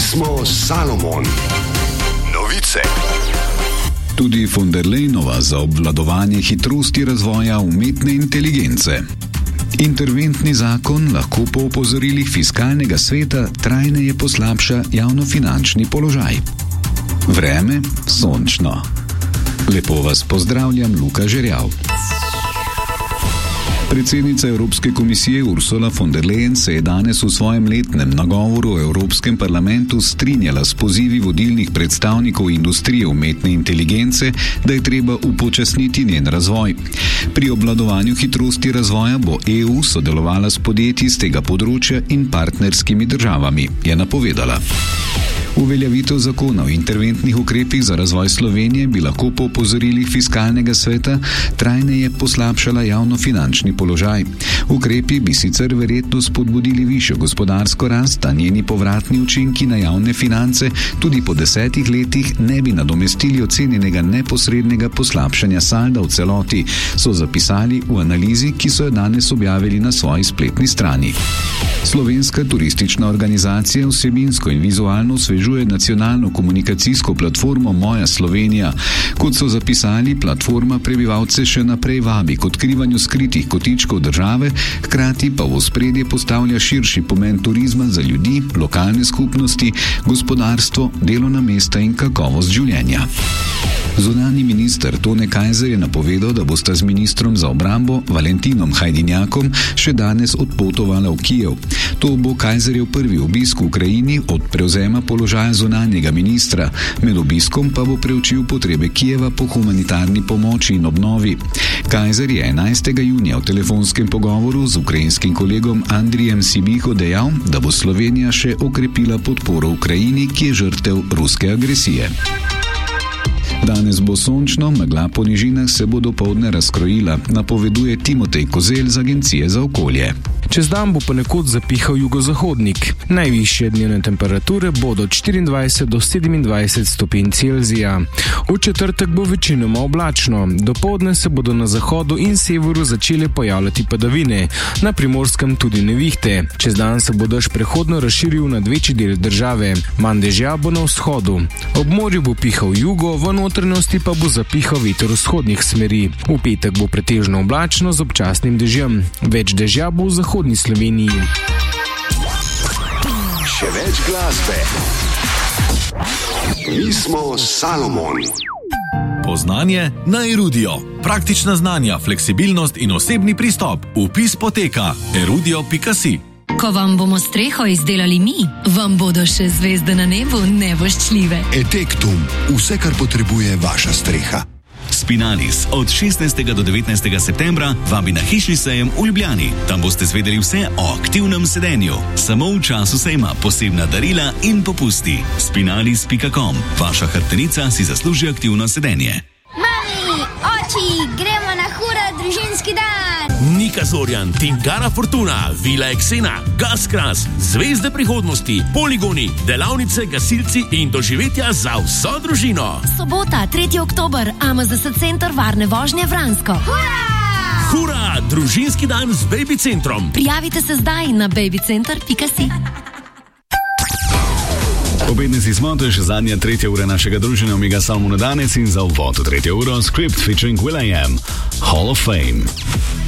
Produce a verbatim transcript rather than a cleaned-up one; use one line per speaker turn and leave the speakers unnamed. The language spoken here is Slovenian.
smo Salomon. Novice.
Tudi von der Leyenova za obvladovanje hitrosti razvoja umetne inteligence. Interventni zakon lahko po opozorilih fiskalnega sveta trajneje poslabša javnofinančni položaj. Vreme sončno. Lepo vas pozdravljam, Luka Žerjav. Predsednica Evropske komisije Ursula von der Leyen se je danes v svojem letnem nagovoru v Evropskem parlamentu strinjala s pozivi vodilnih predstavnikov industrije umetne inteligence, da je treba upočasniti njen razvoj. Pri obvladovanju hitrosti razvoja bo E U sodelovala s podjetji z tega področja in partnerskimi državami, je napovedala. Uveljavitev zakona o interventnih ukrepih za razvoj Slovenije bi lahko po opozorilih fiskalnega sveta trajneje poslabšala javnofinančni položaj. Ukrepi bi sicer verjetno spodbudili višjo gospodarsko rast, a njeni povratni učinki na javne finance tudi po desetih letih ne bi nadomestili ocenjenega neposrednega poslabšanja salda v celoti, so zapisali v analizi, ki so jo danes objavili na svoji spletni strani. Slovenska turistična organizacija vsebinsko in vizualno osvežuje nacionalno komunikacijsko platformo Moja Slovenija. Kot so zapisali, platforma prebivalce še naprej vabi k odkrivanju skritih kotičkov države, hkrati pa v ospredje postavlja širši pomen turizma za ljudi, lokalne skupnosti, gospodarstvo, delovna mesta in kakovost življenja. Zunanji minister Tone Kajzer je napovedal, da bosta z ministrom za obrambo Valentinom Hajdinjakom še danes odpotovala v Kijev. To bo Kajzerjev prvi obisk v Ukrajini od prevzema položaja zunanjega ministra. Med obiskom pa bo preučil potrebe Kijeva po humanitarni pomoči in obnovi. Kajzer je enajstega junija v telefonskem pogovoru z ukrajinskim kolegom Andrijem Sibiho dejal, da bo Slovenija še okrepila podporo Ukrajini, ki je žrtev ruske agresije. Danes bo sončno, megla po nižinah se bo dopoldne razkrojila, napoveduje Timotej Kozelj z Agencije za okolje.
Čez dan bo ponekod zapihal jugozahodnik. Najvišje dnevne temperature bodo od štiriindvajset do sedemindvajset stopinj Celzija. V četrtek bo večinoma oblačno. Dopoldne se bodo na zahodu in severu začele pojavljati padavine, na Primorskem tudi nevihte. Čez dan se bo dež prehodno razširil nad večji del države. Manj dežja bo na vzhodu. Ob morju bo pihal jugo, v notranjosti pa bo zapihal veter vzhodnih smeri. V petek bo pretežno oblačno z občasnim dežjem. Več dežja bo v zahodni Sloveniji.
Še več glasbe. Mi smo Salomon.
Poznanje na Erudio. Praktična znanja, fleksibilnost in osebni pristop. Vpis poteka erudio pika si.
Ko vam bomo streho izdelali mi, vam bodo še zvezde na nebu nevoščljive.
Etektum. Vse, kar potrebuje vaša streha.
Spinalis od šestnajstega do devetnajstega septembra vabi na hišni sejem v Ljubljani. Tam boste zvedeli vse o aktivnem sedenju. Samo v času sejma posebna darila in popusti. spinalis pika com. Vaša hrbtenica si zasluži aktivno sedenje.
Mami, oči, gremo na hura družinski dan!
Nika Zorjan, Tingara Fortuna, Vila Eksena, Gaskras, Zvezde prihodnosti, poligoni, delavnice, gasilci in doživetja za vso družino.
Sobota, tretji oktober, A M Z S Center Varne vožnje Vransko.
Hura!
Hura, družinski dan z Baby Centrom.
Prijavite se zdaj na baby center pika si.
Obedne si smo, to je še zadnja tretja ura našega druženja Omega Salmona danes in za uvod v tretjo uro Script featuring Will I Am, Hall of Fame.